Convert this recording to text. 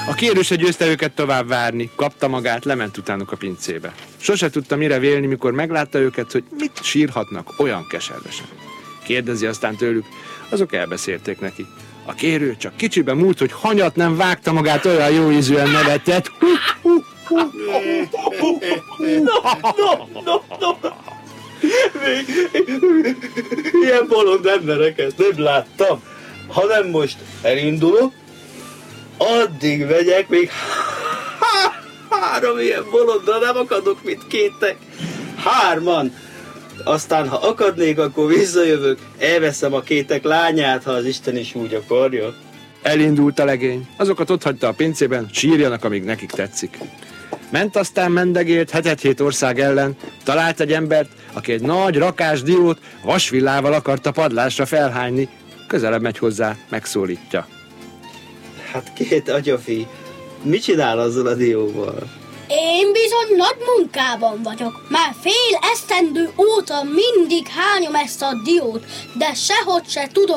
A kérő se győzte őket tovább várni, kapta magát, lement utánuk a pincébe. Sose tudta mire vélni, mikor meglátta őket, hogy mit sírhatnak olyan keservesen. Kérdezi aztán tőlük, azok elbeszélték neki. A kérő csak kicsibe múlt, hogy hanyat nem vágta magát, olyan jó ízűen nevetett. Ilyen bolond embereket nem láttam. Ha nem most elindulok, addig megyek, még 3 ilyen bolondra nem akadok, mint kétek. 3-an. Aztán, ha akadnék, akkor visszajövök, elveszem a kétek lányát, ha az Isten is úgy akarja. Elindult a legény. Azokat otthagyta a pincében, sírjanak, amíg nekik tetszik. Ment aztán mendegélt 7 ország ellen, talált egy embert, aki egy nagy rakás diót vasvillával akarta padlásra felhányni. Közelebb megy hozzá, megszólítja. Hát 2 atyafi, mit csinál azzal a dióval? Én bizony nagy munkában vagyok. Már fél esztendő óta mindig hányom ezt a diót, de sehogy se tudok